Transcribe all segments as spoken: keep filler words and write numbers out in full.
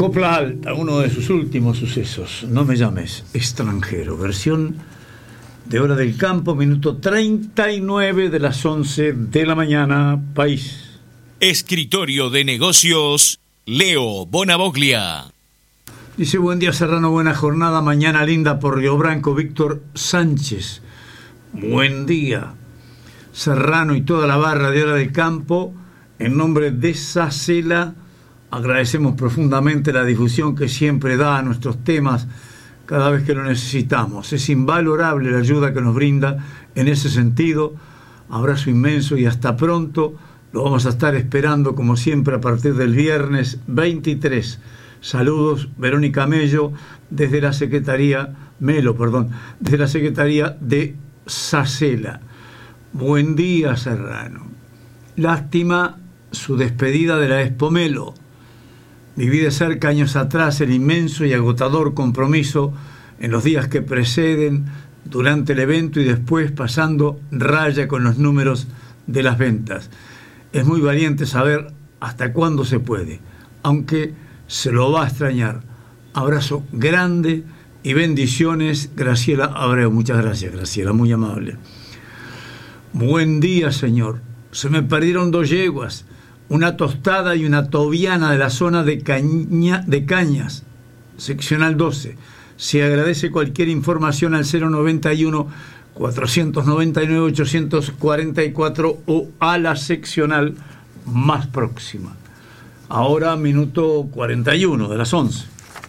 Copla Alta, uno de sus últimos sucesos. No me llames extranjero, versión de Hora del Campo, minuto treinta y nueve de las once de la mañana, país. Escritorio de negocios, Leo Bonavoglia. Dice: buen día Serrano, buena jornada, mañana linda por Río Branco. Víctor Sánchez. Buen día Serrano y toda la barra de Hora del Campo. En nombre de Sacela, agradecemos profundamente la difusión que siempre da a nuestros temas cada vez que lo necesitamos. Es invalorable la ayuda que nos brinda en ese sentido. Abrazo inmenso y hasta pronto. Lo vamos a estar esperando como siempre a partir del viernes veintitrés. Saludos, Verónica Mello, desde la Secretaría, Melo, perdón, desde la Secretaría de Sacela. Buen día, Serrano. Lástima su despedida de la Expo Melo. Viví de cerca años atrás el inmenso y agotador compromiso en los días que preceden, durante el evento y después, pasando raya con los números de las ventas. Es muy valiente saber hasta cuándo se puede, aunque se lo va a extrañar. Abrazo grande y bendiciones, Graciela Abreu. Muchas gracias, Graciela, muy amable. Buen día, señor. Se me perdieron dos yeguas, una tostada y una tobiana de la zona de, Caña, de Cañas, seccional doce. Se agradece cualquier información al cero noventa y uno, cuatrocientos noventa y nueve, ochocientos cuarenta y cuatro o a la seccional más próxima. Ahora minuto cuarenta y uno de las once.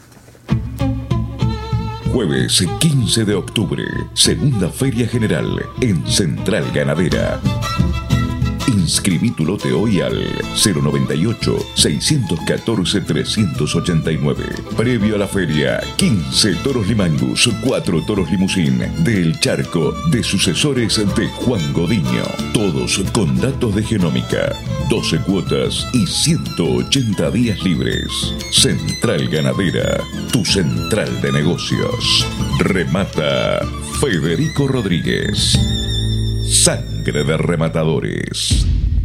Jueves quince de octubre, segunda feria general en Central Ganadera. Inscribí tu lote hoy al cero noventa y ocho, seiscientos catorce, trescientos ochenta y nueve. Previo a la feria, quince toros Limangus, cuatro toros limusín del Charco, de sucesores de Juan Godiño. Todos con datos de genómica, doce cuotas y ciento ochenta días libres. Central Ganadera, tu central de negocios. Remata Federico Rodríguez. Sangre de rematadores.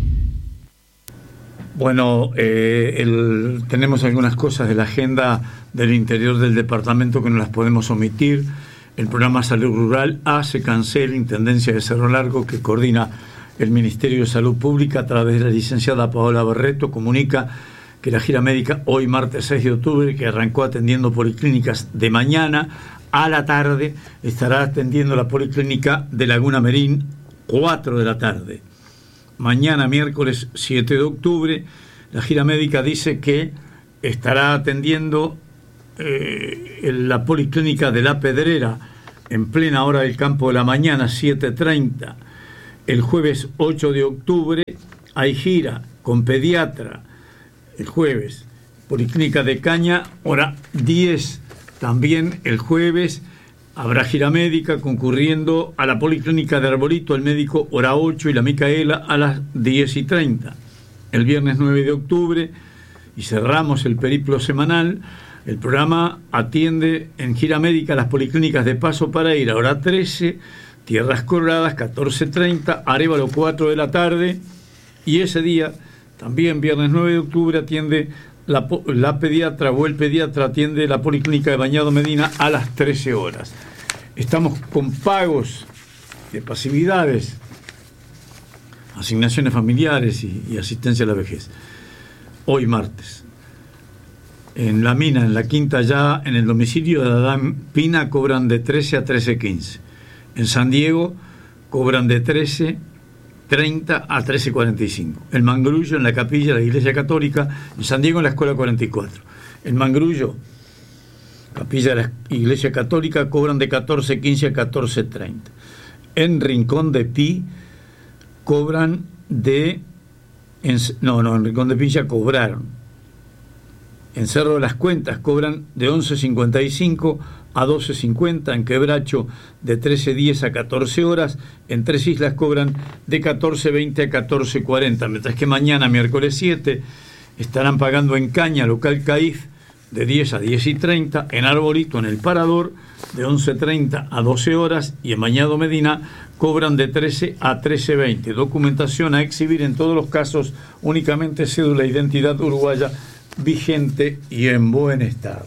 Bueno, eh, el, tenemos algunas cosas de la agenda del interior del departamento que no las podemos omitir. El programa Salud Rural A se cancela, Intendencia de Cerro Largo, que coordina el Ministerio de Salud Pública a través de la licenciada Paola Barreto, comunica que la gira médica hoy martes seis de octubre, que arrancó atendiendo policlínicas de mañana a la tarde, estará atendiendo la policlínica de Laguna Merín cuatro de la tarde. Mañana, miércoles siete de octubre, la gira médica dice que estará atendiendo eh, en la policlínica de La Pedrera en plena hora del campo de la mañana, siete treinta. El jueves ocho de octubre hay gira con pediatra. El jueves, policlínica de Caña, hora diez. También el jueves habrá gira médica concurriendo a la policlínica de Arbolito, el médico hora ocho y la Micaela a las diez y treinta. El viernes nueve de octubre, y cerramos el periplo semanal, el programa atiende en gira médica las policlínicas de Paso Paraíra, hora trece, Tierras Coloradas, catorce treinta, Arévalo, cuatro de la tarde, y ese día, también viernes nueve de octubre, atiende La, la pediatra o el pediatra atiende la policlínica de Bañado Medina a las trece horas. Estamos con pagos de pasividades, asignaciones familiares y, y asistencia a la vejez. Hoy martes. En La Mina, en la Quinta, ya en el domicilio de Adán Pina, cobran de trece a trece quince. En San Diego cobran de trece treinta a trece cuarenta y cinco. El Mangrullo, en la capilla de la Iglesia Católica, en San Diego, en la Escuela cuarenta y cuatro. El Mangrullo, capilla de la Iglesia Católica, cobran de catorce quince a catorce treinta. En Rincón de Pi cobran de en, no, no, en Rincón de Pi ya cobraron. En Cerro de las Cuentas cobran de once cincuenta y cinco a doce cincuenta, en Quebracho de trece diez a catorce horas, en Tres Islas cobran de catorce veinte a catorce cuarenta, mientras que mañana, miércoles siete, estarán pagando en Caña, local Caif, de diez a diez y treinta, en Arbolito, en el Parador, de once treinta a doce horas, y en Bañado Medina cobran de trece a trece veinte. Documentación a exhibir en todos los casos, únicamente cédula e identidad uruguaya vigente y en buen estado.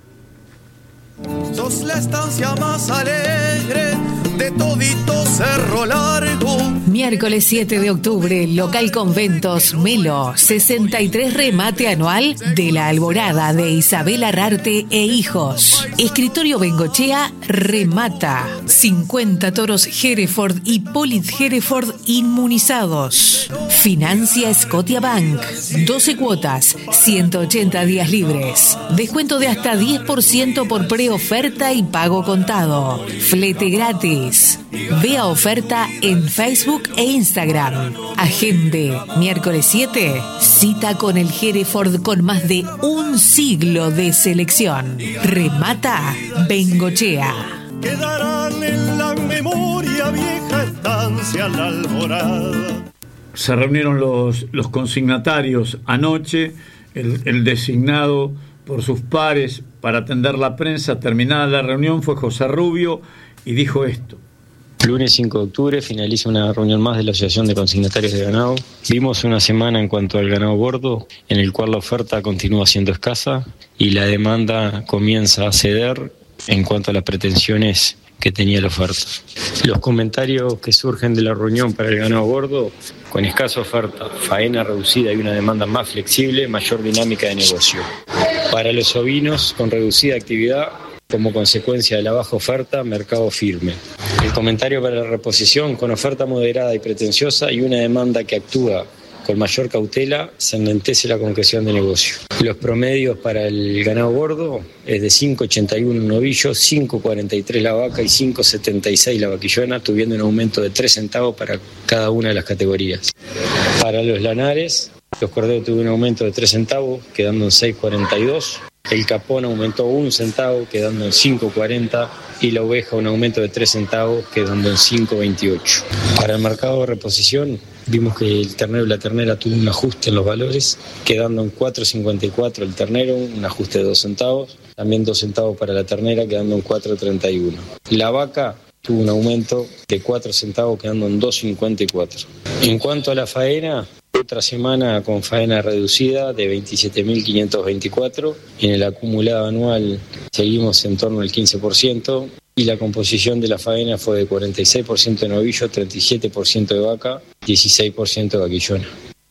Sos la estancia más alegre de todito Cerro Largo. Miércoles siete de octubre, local Conventos Melo, sesenta y tres remate anual de la Alborada de Isabel Arrarte e Hijos. Escritorio Bengochea remata. cincuenta toros Hereford y Polit Hereford inmunizados. Financia Scotiabank. doce cuotas, ciento ochenta días libres. Descuento de hasta diez por ciento por preoferta y pago contado. Flete gratis. Vea oferta en Facebook e Instagram. Agende, miércoles siete, cita con el Hereford con más de un siglo de selección. Remata Bengochea. Quedarán en la memoria vieja estancia La Alborada. Se reunieron los, los consignatarios anoche, el, el designado por sus pares para atender la prensa. Terminada la reunión fue José Rubio y dijo esto. Lunes cinco de octubre finaliza una reunión más de la Asociación de Consignatarios de Ganado. Vimos una semana en cuanto al ganado gordo, en el cual la oferta continúa siendo escasa y la demanda comienza a ceder en cuanto a las pretensiones que tenía la oferta. Los comentarios que surgen de la reunión para el ganado gordo: con escasa oferta, faena reducida y una demanda más flexible, mayor dinámica de negocio. Para los ovinos, con reducida actividad, como consecuencia de la baja oferta, mercado firme. El comentario para la reposición: con oferta moderada y pretenciosa y una demanda que actúa con mayor cautela, se enlentece la concreción de negocio. Los promedios para el ganado gordo es de cinco ochenta y uno novillos, cinco cuarenta y tres la vaca y cinco setenta y seis la vaquillona, tuviendo un aumento de tres centavos para cada una de las categorías. Para los lanares, los corderos tuvieron un aumento de tres centavos, quedando en seis cuarenta y dos. El capón aumentó un centavo, quedando en cinco cuarenta, y la oveja un aumento de tres centavos, quedando en cinco veintiocho. Para el mercado de reposición, vimos que el ternero y la ternera tuvo un ajuste en los valores, quedando en cuatro cincuenta y cuatro el ternero, un ajuste de dos centavos, también dos centavos para la ternera, quedando en cuatro treinta y uno. La vaca tuvo un aumento de cuatro centavos, quedando en dos cincuenta y cuatro. En cuanto a la faena, otra semana con faena reducida de veintisiete mil quinientos veinticuatro. En el acumulado anual seguimos en torno al quince por ciento y la composición de la faena fue de cuarenta y seis por ciento de novillo, treinta y siete por ciento de vaca, dieciséis por ciento de vaquillona.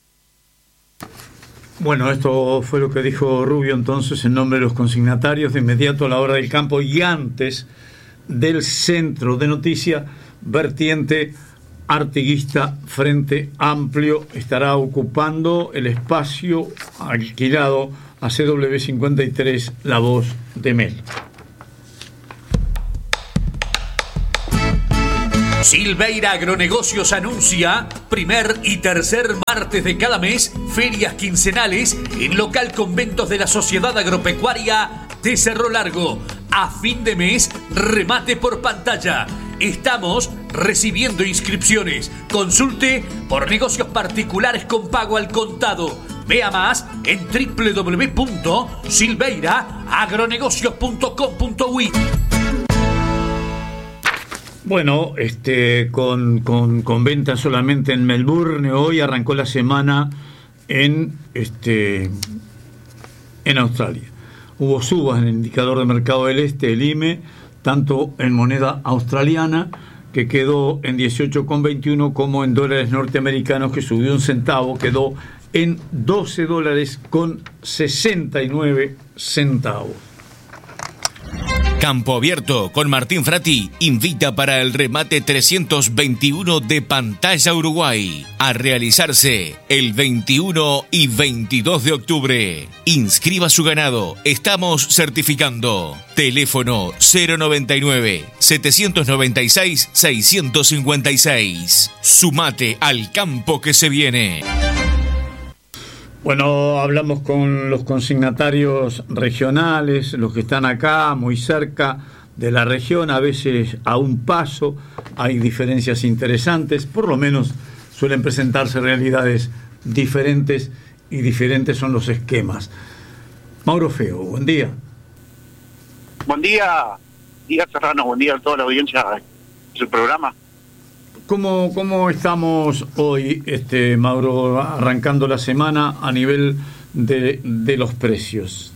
Bueno, esto fue lo que dijo Rubio entonces en nombre de los consignatarios. De inmediato a la hora del campo y antes del centro de noticia, vertiente artiguista Frente Amplio estará ocupando el espacio alquilado a C W cincuenta y tres La Voz de Mel. Silveira Agronegocios anuncia primer y tercer martes de cada mes ferias quincenales en local Conventos de la Sociedad Agropecuaria de Cerro Largo. A fin de mes, remate por pantalla. Estamos recibiendo inscripciones. Consulte por negocios particulares con pago al contado. Vea más en doble u doble u doble u punto silveira agronegocios punto com punto uy. Bueno, este, con, con, con venta solamente en Melbourne, hoy arrancó la semana en, este, en Australia. Hubo subas en el indicador de mercado del este, el I M E, tanto en moneda australiana, que quedó en dieciocho con veintiuno, como en dólares norteamericanos, que subió un centavo, quedó en doce dólares con sesenta y nueve centavos. Campo Abierto con Martín Frati invita para el remate trescientos veintiuno de Pantalla Uruguay a realizarse el veintiuno y veintidós de octubre. Inscriba su ganado, estamos certificando. Teléfono cero noventa y nueve, setecientos noventa y seis, seiscientos cincuenta y seis. Sumate al campo que se viene. Bueno, hablamos con los consignatarios regionales, los que están acá, muy cerca de la región, a veces a un paso, hay diferencias interesantes, por lo menos suelen presentarse realidades diferentes y diferentes son los esquemas. Mauro Feo, buen día. Buen día, día Serrano, buen día a toda la audiencia de su programa. ¿Cómo, ¿Cómo estamos hoy, este Mauro, arrancando la semana a nivel de, de los precios?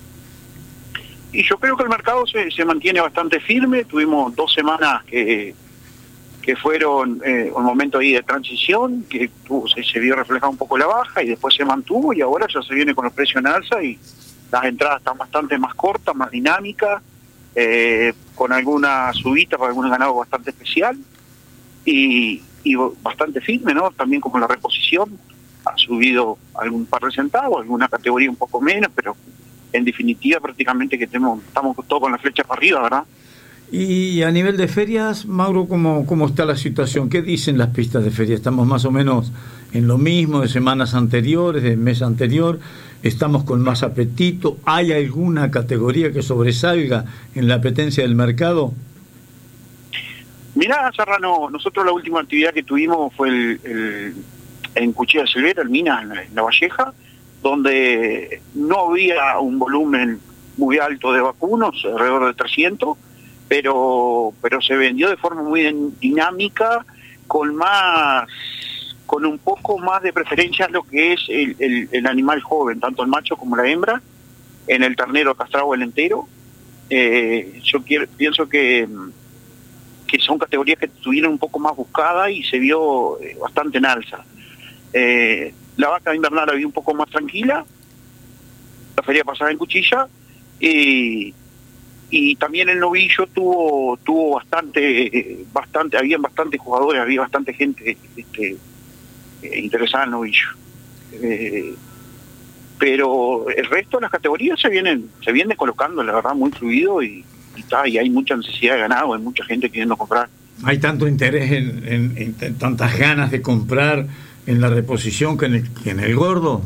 Y yo creo que el mercado se, se mantiene bastante firme. Tuvimos dos semanas que, que fueron eh, un momento ahí de transición, que tuvo, se, se vio reflejada un poco la baja y después se mantuvo, y ahora ya se viene con los precios en alza y las entradas están bastante más cortas, más dinámicas, eh, con alguna subida para algún ganado bastante especial y, y bastante firme, ¿no? También como la reposición ha subido algún par de centavos, alguna categoría un poco menos, pero en definitiva prácticamente que tenemos, estamos todos con la flecha para arriba, ¿verdad? Y a nivel de ferias, Mauro, ¿cómo, cómo está la situación? ¿Qué dicen las pistas de feria? ¿Estamos más o menos en lo mismo de semanas anteriores, del mes anterior? ¿Estamos con más apetito? ¿Hay alguna categoría que sobresalga en la apetencia del mercado? Mirá, Serrano, nosotros la última actividad que tuvimos fue el, el, en Cuchilla de Silvera, el Minas, en la, en la Valleja, donde no había un volumen muy alto de vacunos, alrededor de trescientos, pero pero se vendió de forma muy dinámica, con más con un poco más de preferencia a lo que es el, el, el animal joven, tanto el macho como la hembra, en el ternero castrado o el entero. Eh, yo quiero, pienso que, que son categorías que estuvieron un poco más buscadas y se vio eh, bastante en alza. Eh, la vaca invernal la vi un poco más tranquila, la feria pasada en Cuchilla, y, y también el novillo tuvo tuvo bastante, bastante habían bastantes jugadores, había bastante gente este, eh, interesada en el novillo. Eh, pero el resto de las categorías se vienen se vienen colocando, la verdad, muy fluido y, y, ta, y hay mucha necesidad de ganado, hay mucha gente queriendo comprar. Hay tanto interés en, en, en, en tantas ganas de comprar en la reposición que en el, que en el gordo.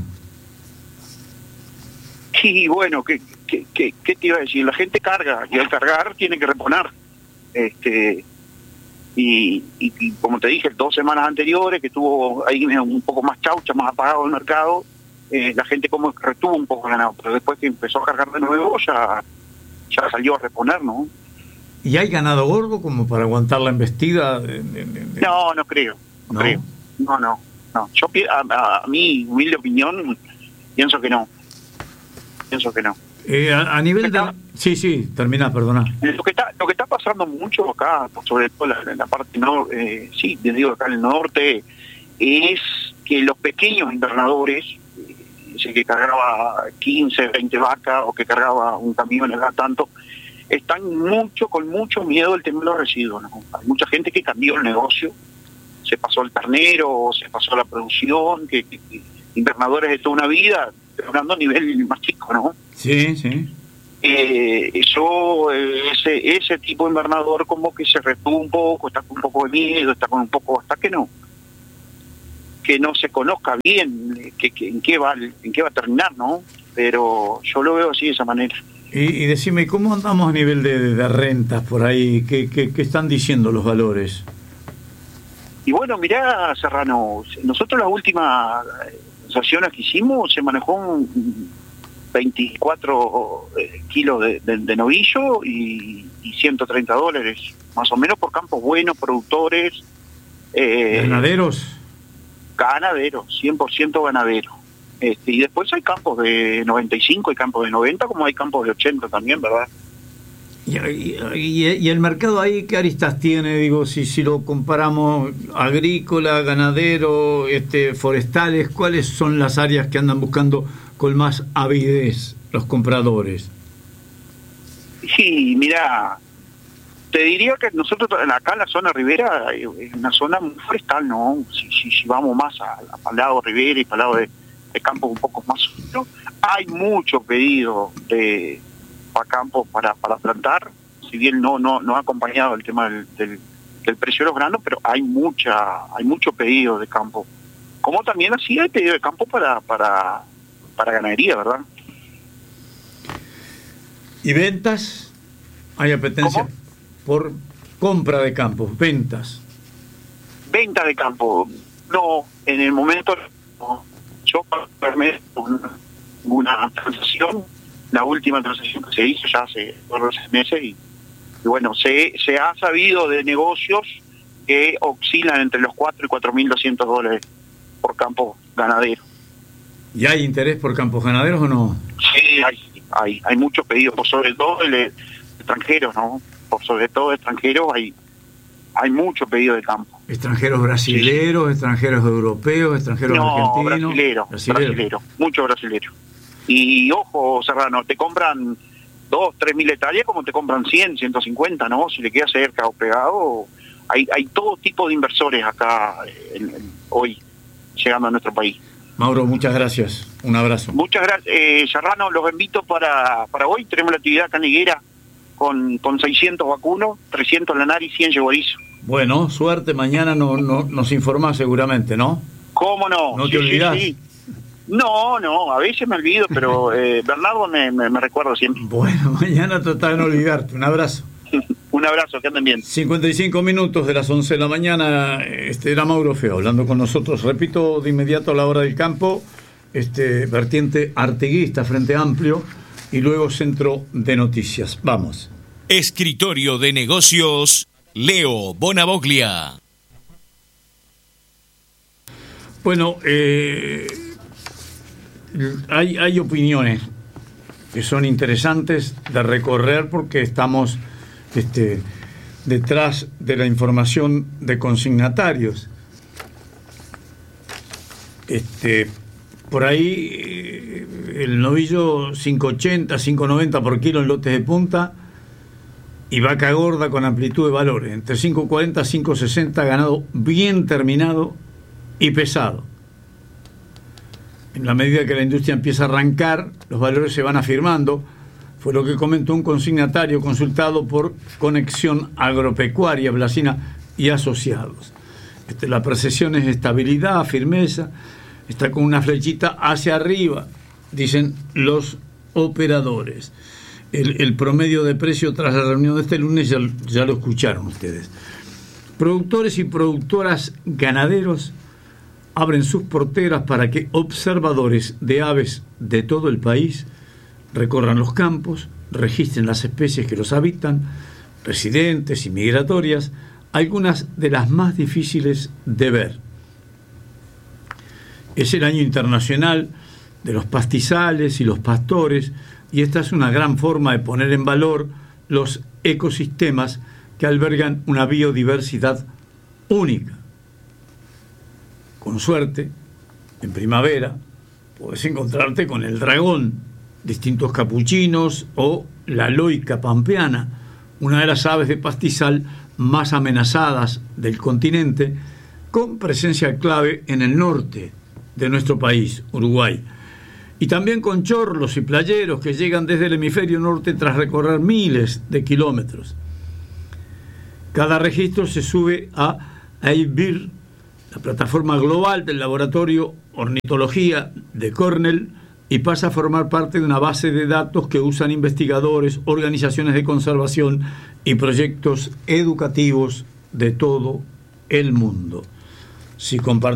Sí, bueno, ¿qué, qué, qué, qué te iba a decir? La gente carga y al cargar tiene que reponer. Este y, y, y como te dije, dos semanas anteriores que estuvo ahí un poco más chaucha, más apagado el mercado, eh, la gente como que retuvo un poco ganado, pero después que empezó a cargar de nuevo ya, ya salió a reponer, ¿no? ¿Y hay ganado gordo como para aguantar la embestida? De, de, de... No, no creo, no, no creo. No, no, no. Yo, a, a mi humilde opinión, pienso que no. Pienso que no. Eh, a, a nivel está, de... Sí, sí, termina, perdona. Lo que está lo que está pasando mucho acá, sobre todo en la, la parte norte, eh, sí, les digo acá en el norte, es que los pequeños invernadores, ese que cargaba quince, veinte vacas o que cargaba un camión, acá tanto, están mucho, con mucho miedo del tema de los residuos, ¿no? Hay mucha gente que cambió el negocio, se pasó al ternero, se pasó a la producción, que, que, que invernadores de toda una vida, hablando a nivel más chico, ¿no? Sí, sí. Eh, eso, ese ese tipo de invernador como que se retuvo un poco, está con un poco de miedo, está con un poco, hasta que no, que no se conozca bien que, que, en qué va en qué va a terminar, ¿no? Pero yo lo veo así de esa manera. Y, y decime, ¿cómo andamos a nivel de, de rentas por ahí? ¿Qué, qué, qué están diciendo los valores? Y bueno, mirá, Serrano, nosotros las últimas transacciones que hicimos se manejó un veinticuatro kilos de, de, de novillo y, y ciento treinta dólares, más o menos, por campos buenos, productores. Eh, ¿Ganaderos? Ganaderos, cien por ciento ganaderos. Este, y después hay campos de noventa y cinco, hay campos de noventa, como hay campos de ochenta también, ¿verdad? Y, y, y el mercado ahí, ¿qué aristas tiene? Digo, si si lo comparamos agrícola, ganadero, este, forestales, ¿cuáles son las áreas que andan buscando con más avidez los compradores? Sí, mira, te diría que nosotros acá en la zona ribera es una zona muy forestal, ¿no? Si, si, si vamos más al lado ribera y para el lado de, de campos un poco más sueltos, hay mucho pedido de para campos para para plantar, si bien no no no ha acompañado el tema del, del, del precio de los granos, pero hay mucha hay mucho pedido de campo, como también así hay pedido de campo para para para ganadería, ¿verdad? ¿Y ventas? ¿Hay apetencia? ¿Cómo? Por compra de campos, ventas. Venta de campo, no, en el momento no. Yo permé una, una transacción, la última transacción que se hizo ya hace dos meses y, y bueno, se, se ha sabido de negocios que oscilan entre los cuatro y cuatro mil doscientos dólares por campo ganadero. ¿Y hay interés por campos ganaderos o no? Sí, hay, hay, hay muchos pedidos, por sobre todo el, el extranjeros, ¿no? Por sobre todo extranjeros hay, hay muchos pedidos de campo. ¿Extranjeros brasileros, sí. extranjeros europeos, extranjeros no, argentinos? Brasileros, brasileros, brasileros, muchos brasileros. Y ojo, Serrano, te compran dos, tres mil hectáreas como te compran cien, ciento cincuenta, ¿no? Si le queda cerca o pegado, hay, hay todo tipo de inversores acá en, en, hoy llegando a nuestro país. Mauro, muchas gracias. Un abrazo. Muchas gracias. Eh, Serrano, los invito para, para hoy. Tenemos la actividad caniguera con, con seiscientos vacunos, trescientos lanar y cien yeguarizo. Bueno, suerte. Mañana no, no, nos informás seguramente, ¿no? ¿Cómo no? ¿No sí, te olvidás? Sí, sí. No, no, a veces me olvido, pero eh, Bernardo me, me, me recuerda siempre. Bueno, mañana trata de no olvidarte. Un abrazo. Un abrazo, que anden bien. cincuenta y cinco minutos de las once de la mañana, este era Mauro Feo hablando con nosotros. Repito de inmediato a la hora del campo, este vertiente artiguista, Frente Amplio, y luego Centro de Noticias. Vamos. Escritorio de Negocios, Leo Bonavoglia. Bueno, eh, hay, hay opiniones que son interesantes de recorrer porque estamos este, detrás de la información de consignatarios. Este, por ahí eh, el novillo cinco ochenta, cinco noventa por kilo en lotes de punta y vaca gorda con amplitud de valores, entre cinco cuarenta, cinco sesenta, ganado bien terminado y pesado. En la medida que la industria empieza a arrancar, los valores se van afirmando. Fue lo que comentó un consignatario consultado por Conexión Agropecuaria, Blasina y Asociados. Este, la percepción es estabilidad, firmeza, está con una flechita hacia arriba, dicen los operadores. El, el promedio de precio tras la reunión de este lunes ya, ya lo escucharon ustedes. Productores y productoras ganaderos abren sus porteras para que observadores de aves de todo el país recorran los campos, registren las especies que los habitan, residentes y migratorias, algunas de las más difíciles de ver. Es el año internacional de los pastizales y los pastores, y esta es una gran forma de poner en valor los ecosistemas que albergan una biodiversidad única. Con suerte, en primavera, podés encontrarte con el dragón, distintos capuchinos o la loica pampeana, una de las aves de pastizal más amenazadas del continente, con presencia clave en el norte de nuestro país, Uruguay. Y también con chorlos y playeros que llegan desde el hemisferio norte tras recorrer miles de kilómetros. Cada registro se sube a AIBIR, la plataforma global del Laboratorio Ornitología de Cornell, y pasa a formar parte de una base de datos que usan investigadores, organizaciones de conservación y proyectos educativos de todo el mundo. Si compartimos